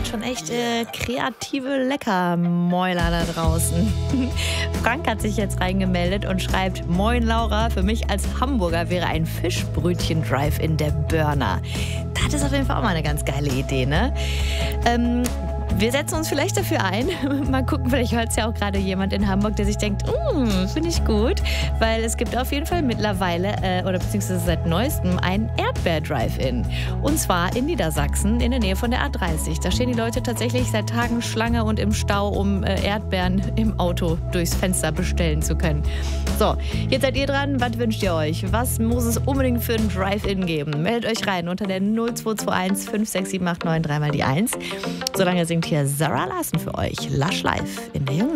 gibt schon echt kreative Leckermäuler da draußen. Frank hat sich jetzt reingemeldet und schreibt: Moin Laura, für mich als Hamburger wäre ein Fischbrötchen-Drive-In der Burner. Das ist auf jeden Fall auch mal eine ganz geile Idee, ne? Wir setzen uns vielleicht dafür ein. Mal gucken, vielleicht hört es ja auch gerade jemand in Hamburg, der sich denkt, finde ich gut. Weil es gibt auf jeden Fall mittlerweile, oder beziehungsweise seit neuestem, ein Erdbeer-Drive-In. Und zwar in Niedersachsen, in der Nähe von der A30. Da stehen die Leute tatsächlich seit Tagen Schlange und im Stau, um Erdbeeren im Auto durchs Fenster bestellen zu können. So, jetzt seid ihr dran. Was wünscht ihr euch? Was muss es unbedingt für ein Drive-In geben? Meldet euch rein unter der 0221 56789 3 mal die 1. Solange singt hier Sarah Larsen für euch. Lush Life in der Jungen.